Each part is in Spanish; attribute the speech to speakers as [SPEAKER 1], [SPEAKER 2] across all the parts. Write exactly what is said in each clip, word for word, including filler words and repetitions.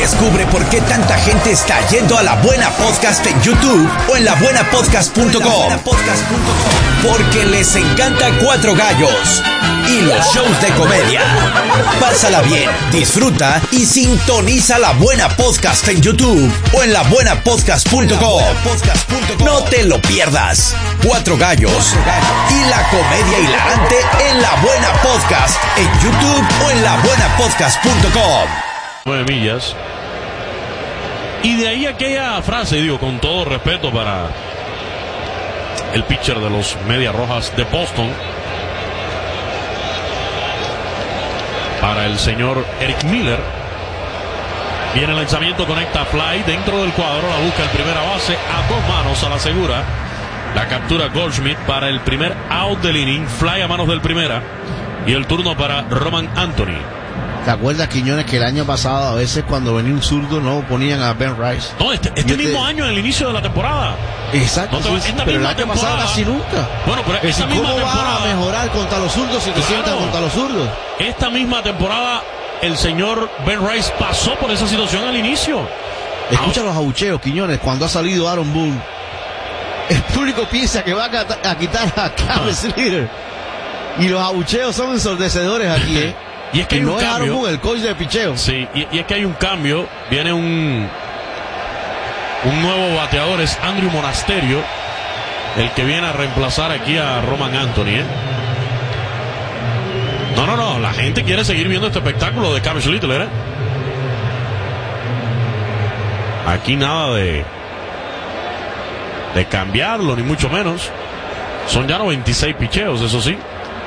[SPEAKER 1] Descubre por qué tanta gente está yendo a La Buena Podcast en YouTube o en la buena podcast punto com. Porque les encanta Cuatro Gallos y los shows de comedia. Pásala bien, disfruta y sintoniza La Buena Podcast en YouTube o en la buena podcast punto com. No te lo pierdas. Cuatro Gallos y la comedia hilarante en La Buena Podcast en YouTube o en la buena podcast punto com.
[SPEAKER 2] Nueve millas. Y de ahí aquella frase, digo, con todo respeto para el pitcher de los Medias Rojas de Boston, para el señor Eric Miller. Viene el lanzamiento, conecta fly dentro del cuadro, la busca el primera base a dos manos, a la segura. La captura Goldschmidt para el primer out del inning, fly a manos del primera. Y el turno para Roman Anthony.
[SPEAKER 3] ¿Te acuerdas, Quiñones, que el año pasado a veces cuando venía un zurdo no ponían a Ben Rice?
[SPEAKER 2] No, este, este mismo
[SPEAKER 3] te...
[SPEAKER 2] año, en el inicio de la temporada.
[SPEAKER 3] Exacto,
[SPEAKER 2] no te...
[SPEAKER 3] sí, sí, pero el año temporada... pasado casi nunca.
[SPEAKER 2] Bueno, pero
[SPEAKER 3] es
[SPEAKER 2] esta
[SPEAKER 3] decir,
[SPEAKER 2] misma
[SPEAKER 3] ¿cómo
[SPEAKER 2] temporada...
[SPEAKER 3] vas a mejorar contra los zurdos si te
[SPEAKER 2] claro,
[SPEAKER 3] sientas contra los zurdos?
[SPEAKER 2] Esta misma temporada el señor Ben Rice pasó por esa situación al inicio.
[SPEAKER 3] Escucha ah. los abucheos, Quiñones, cuando ha salido Aaron Boone. El público piensa que va a, a quitar a Cam Slater. Y los abucheos son ensordecedores aquí, ¿eh?
[SPEAKER 2] Y es que
[SPEAKER 3] y
[SPEAKER 2] hay
[SPEAKER 3] no
[SPEAKER 2] un
[SPEAKER 3] es
[SPEAKER 2] cambio.
[SPEAKER 3] Aaron Boone, el coach de picheo.
[SPEAKER 2] Sí, y, y es que hay un cambio. Viene un un nuevo bateador, es Andrew Monasterio, el que viene a reemplazar aquí a Roman Anthony, ¿eh? No, no, no, la gente quiere seguir viendo este espectáculo de Cam Schlittler, ¿eh? Aquí nada de de cambiarlo, ni mucho menos. Son ya noventa y seis picheos, eso sí.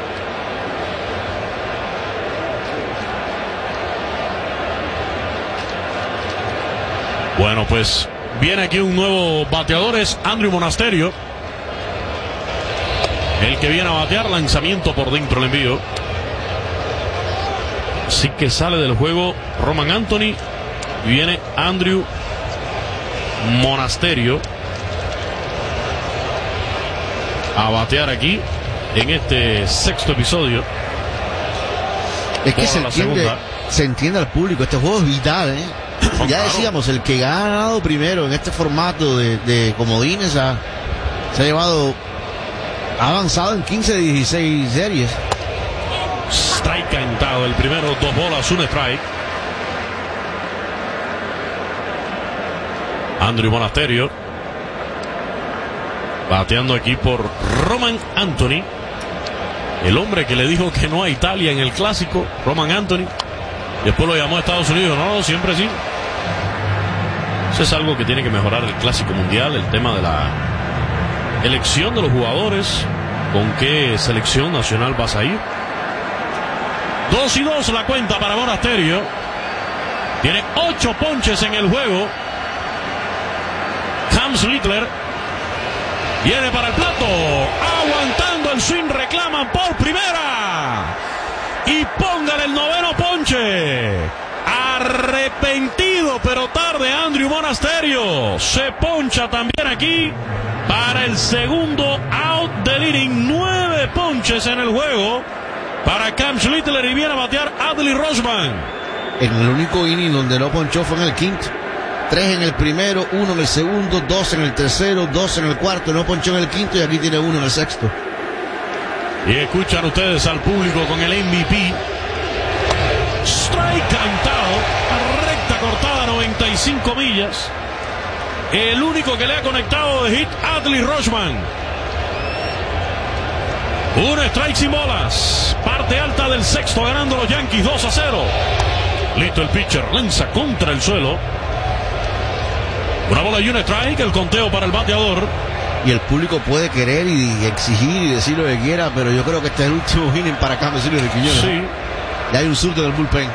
[SPEAKER 2] Bueno, pues viene aquí un nuevo bateador, es Andrew Monasterio, el que viene a batear. Lanzamiento por dentro, el envío. Así que sale del juego Roman Anthony y viene Andrew Monasterio a batear aquí en este sexto episodio.
[SPEAKER 3] Es que se entiende, se entiende al público, este juego es vital, ¿eh? Oh, ya claro. Decíamos, el que ha ganado primero en este formato de, de comodines ha, se ha llevado, ha avanzado en quince de dieciséis series.
[SPEAKER 2] Strike cantado, el primero, dos bolas, un strike. Andrew Monasterio bateando aquí por Roman Anthony, el hombre que le dijo que no a Italia en el clásico. Roman Anthony después lo llamó a Estados Unidos. No, siempre sí. Eso es algo que tiene que mejorar el clásico mundial, el tema de la elección de los jugadores, con qué selección nacional vas a ir. Dos y dos la cuenta para Monasterio. Tiene ocho ponches en el juego. Cam Schlittler viene para el plato, aguantando el swing, reclaman por primera y póngale el noveno ponche. Arrepentido pero tarde Andrew Monasterio, se poncha también aquí para el segundo out del inning. Nueve ponches en el juego para Cam Schlittler y viene a batear Adley Rutschman.
[SPEAKER 3] En el único inning donde no ponchó fue en el quinto. Tres en el primero, uno en el segundo, dos en el tercero, dos en el cuarto, no ponchó en el quinto y aquí tiene uno en el sexto.
[SPEAKER 2] Y escuchan ustedes al público con el M V P. Strike cantado, recta cortada, noventa y cinco millas. El único que le ha conectado de hit, Adley Rutschman. Un strike sin bolas. Parte alta del sexto, ganando los Yankees dos a cero. Listo el pitcher, lanza contra el suelo. Una bola y un strike, el conteo para el bateador.
[SPEAKER 3] Y el público puede querer y exigir y decir lo que quiera, pero yo creo que este es el último inning para Cam Schlittler de Quiñones.
[SPEAKER 2] Sí.
[SPEAKER 3] Ya hay un surdo del bullpen.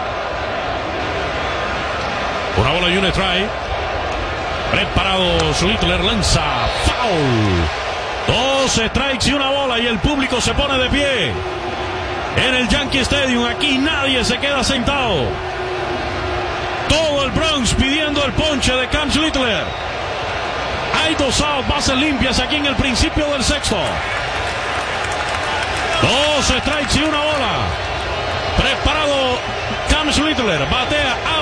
[SPEAKER 2] Una bola y un strike. Preparado Schlittler, lanza foul. Dos strikes y una bola y el público se pone de pie en el Yankee Stadium. Aquí nadie se queda sentado. Todo el Bronx pidiendo el ponche de Cam Schlittler. Hay dos outs, bases limpias aquí en el principio del sexto. Dos strikes y una bola. Preparado Cam Schlittler, batea a